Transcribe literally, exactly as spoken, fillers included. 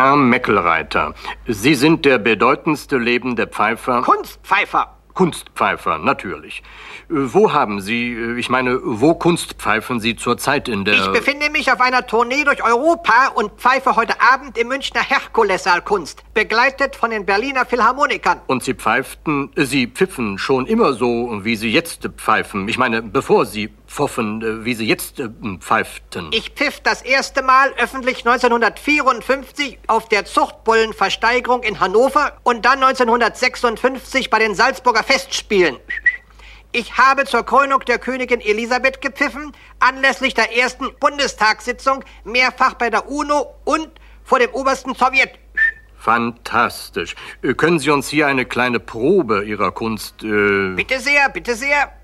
Herr Meckelreiter, Sie sind der bedeutendste lebende Pfeifer... Kunstpfeifer! Kunstpfeifer, natürlich. Wo haben Sie, ich meine, wo kunstpfeifen Sie zurzeit in der... Ich befinde mich auf einer Tournee durch Europa und pfeife heute Abend im Münchner Herkulessaal Kunst, begleitet von den Berliner Philharmonikern. Und Sie pfeiften, Sie pfiffen schon immer so, wie Sie jetzt pfeifen. Ich meine, bevor Sie pfoffen, wie Sie jetzt pfeiften. Ich pfiff das erste Mal öffentlich neunzehnhundertvierundfünfzig auf der Zuchtbullenversteigerung in Hannover und dann neunzehnhundertsechsundfünfzig bei den Salzburger Festspielen. Ich habe zur Krönung der Königin Elisabeth gepfiffen, anlässlich der ersten Bundestagssitzung, mehrfach bei der UNO und vor dem obersten Sowjet. Fantastisch. Können Sie uns hier eine kleine Probe Ihrer Kunst... Äh Bitte sehr, bitte sehr.